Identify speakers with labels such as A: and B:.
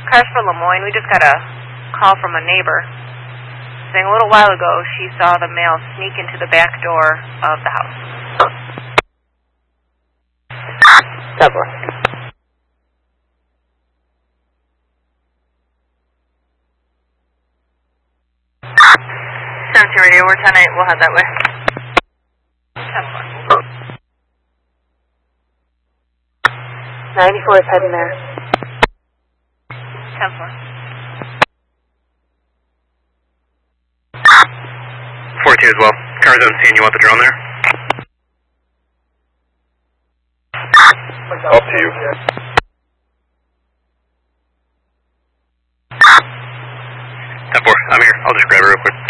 A: Cars for Lemoyne. We just got a call from a neighbor saying a little while ago she saw the male sneak into the back door of the house.
B: 10-4. Radio, we're 10-8, we'll head that way.
A: 10-4.
B: 94 is heading there.
A: 10-4.
C: 4-2 as well. Cars on scene, you want the drone there? Up to you. 10-4, I'm here. I'll just grab it real quick.